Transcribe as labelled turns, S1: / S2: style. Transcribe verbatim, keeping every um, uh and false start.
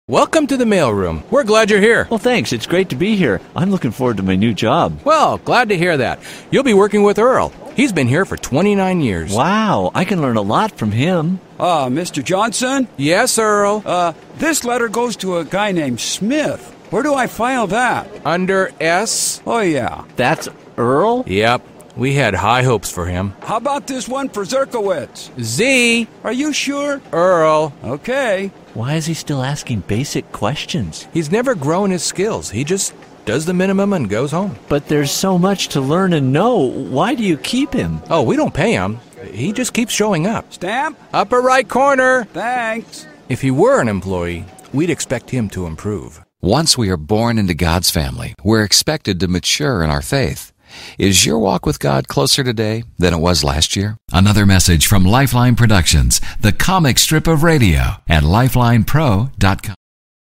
S1: Welcome to the mailroom. We're glad you're here.
S2: Well, thanks. It's great to be here. I'm looking forward to my new job.
S1: Well, glad to hear that. You'll be working with Earl. He's been here for twenty-nine years.
S2: Wow, I can learn a lot from him.
S3: Uh, Mister Johnson?
S1: Yes, Earl.
S3: Uh, this letter goes to a guy named Smith. Where do I file that?
S1: Under S?
S3: Oh, yeah.
S2: That's Earl?
S1: Yep. We had high hopes for him.
S3: How about this one for Zerkowitz?
S1: Z.
S3: Are you sure?
S1: Earl.
S3: Okay.
S2: Why is he still asking basic questions?
S1: He's never grown his skills. He just does the minimum and goes home.
S2: But there's so much to learn and know. Why do you keep him?
S1: Oh, we don't pay him. He just keeps showing up.
S3: Stamp?
S1: Upper right corner.
S3: Thanks.
S1: If he were an employee, we'd expect him to improve.
S4: Once we are born into God's family, we're expected to mature in our faith. Is your walk with God closer today than it was last year?
S5: Another message from Lifeline Productions, the comic strip of radio, at lifeline pro dot com.